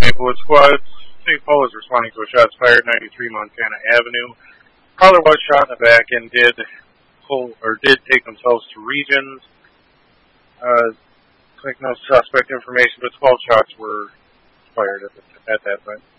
Maplewood squad. St. Paul is responding to a shots fired 93 Montana Avenue. Caller was shot in the back and did take themselves to Regions. Like no suspect information, but 12 shots were fired at that time.